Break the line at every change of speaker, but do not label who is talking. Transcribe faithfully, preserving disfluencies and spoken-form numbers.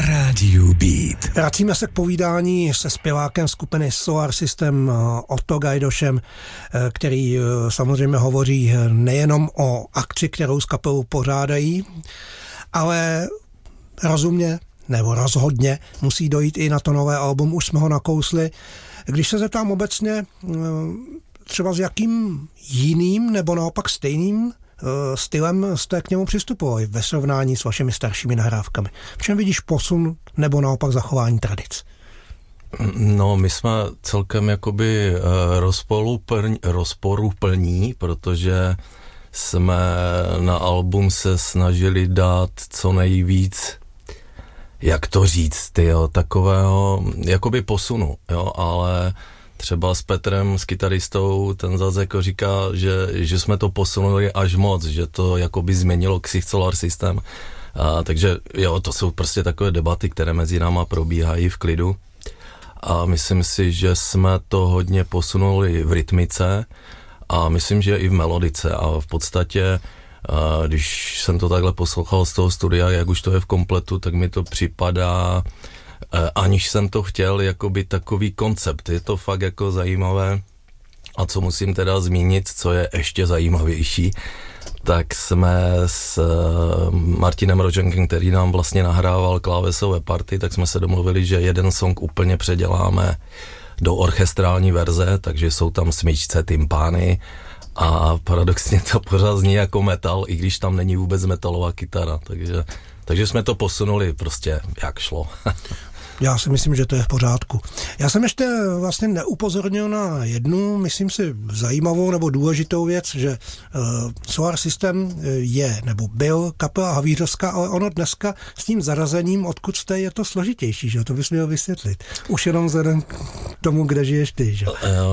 rádiu Beat.
Vracíme se k povídání se zpěvákem skupiny Solar System Otto Gajdošem, který samozřejmě hovoří nejenom o akci, kterou s kapelou pořádají, ale rozumně nebo rozhodně musí dojít i na to nové album, už jsme ho nakousli. Když se zeptám obecně, třeba s jakým jiným nebo naopak stejným stylem jste k němu přistupovali ve srovnání s vašimi staršími nahrávkami? V čem vidíš posun nebo naopak zachování tradic?
No, my jsme celkem jakoby rozporuplní, rozporuplní, protože jsme na album se snažili dát co nejvíc, jak to říct, tyjo, takového jakoby posunu, jo, ale třeba s Petrem, s kytaristou, ten zase jako říká, že, že jsme to posunuli až moc, že to jakoby změnilo ksicht Solar System. A, takže jo, to jsou prostě takové debaty, které mezi náma probíhají v klidu. A myslím si, že jsme to hodně posunuli v rytmice a myslím, že i v melodice. A v podstatě, a, když jsem to takhle poslouchal z toho studia, jak už to je v kompletu, tak mi to připadá, aniž jsem to chtěl, jakoby takový koncept. Je to fakt jako zajímavé. A co musím teda zmínit, co je ještě zajímavější, tak jsme s Martinem Roženkem, který nám vlastně nahrával klávesové party, tak jsme se domluvili, že jeden song úplně předěláme do orchestrální verze, takže jsou tam smyčce, tympány a paradoxně to pořád zní jako metal, i když tam není vůbec metalová kytara, takže, takže jsme to posunuli prostě jak šlo.
Já si myslím, že to je v pořádku. Já jsem ještě vlastně neupozornil na jednu, myslím si, zajímavou nebo důležitou věc, že uh, Solar System je, nebo byl kapela havířovská, ale ono dneska s tím zarazením, odkud jste, je to složitější, že to bys měl vysvětlit. Už jenom vzhledem k tomu, kde žiješ ty, že?